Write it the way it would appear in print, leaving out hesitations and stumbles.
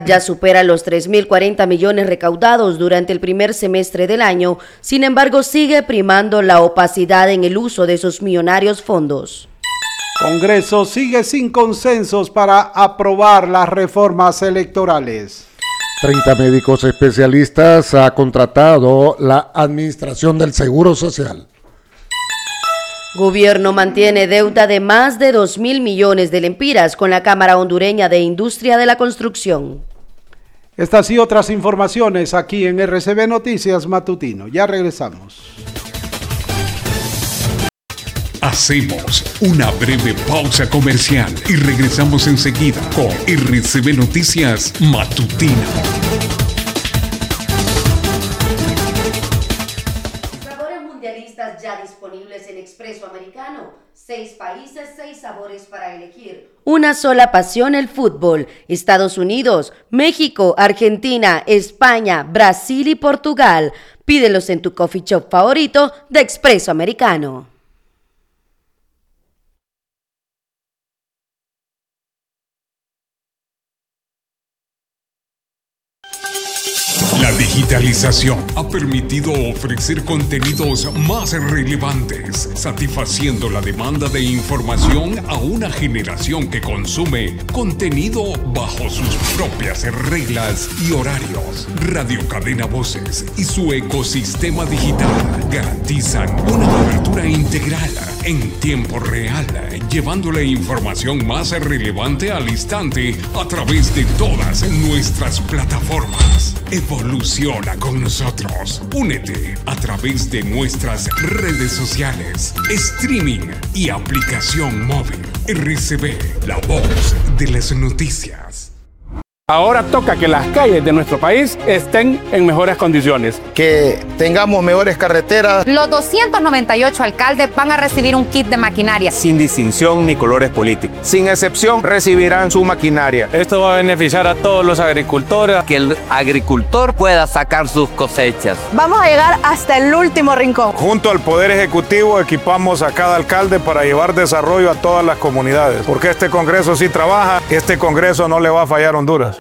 Ya supera los 3.040 millones recaudados durante el primer semestre del año, sin embargo sigue primando la opacidad en el uso de esos millonarios fondos. Congreso sigue sin consensos para aprobar las reformas electorales. 30 médicos especialistas ha contratado la Administración del Seguro Social. Gobierno mantiene deuda de más de 2.000 millones de lempiras con la Cámara Hondureña de Industria de la Construcción. Estas y otras informaciones aquí en RCB Noticias Matutino. Ya regresamos. Hacemos una breve pausa comercial y regresamos enseguida con RCB Noticias Matutino. Sabores mundialistas ya disponibles en Expreso Americano. 6 países, 6 sabores para elegir. Una sola pasión, el fútbol. Estados Unidos, México, Argentina, España, Brasil y Portugal. Pídelos en tu coffee shop favorito de Expreso Americano. La digitalización ha permitido ofrecer contenidos más relevantes, satisfaciendo la demanda de información a una generación que consume contenido bajo sus propias reglas y horarios. Radio Cadena Voces y su ecosistema digital garantizan una cobertura integral en tiempo real, llevando la información más relevante al instante a través de todas nuestras plataformas. Evoluciona con nosotros. Únete a través de nuestras redes sociales, streaming y aplicación móvil. RCB, la voz de las noticias. Ahora toca que las calles de nuestro país estén en mejores condiciones. Que tengamos mejores carreteras. Los 298 alcaldes van a recibir un kit de maquinaria. Sin distinción ni colores políticos. Sin excepción recibirán su maquinaria. Esto va a beneficiar a todos los agricultores. Que el agricultor pueda sacar sus cosechas. Vamos a llegar hasta el último rincón. Junto al Poder Ejecutivo equipamos a cada alcalde para llevar desarrollo a todas las comunidades. Porque este Congreso sí trabaja, este Congreso no le va a fallar a Honduras.